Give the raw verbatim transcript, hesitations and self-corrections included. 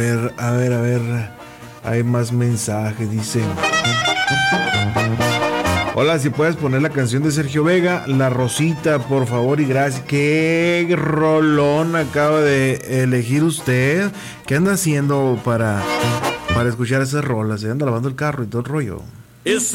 A ver, a ver, a ver. Hay más mensajes, dice. Hola, si puedes poner la canción de Sergio Vega, La Rosita, por favor y gracias. Qué rolón acaba de elegir usted. ¿Qué anda haciendo para, para escuchar esas rolas? ¿Se anda lavando el carro y todo el rollo?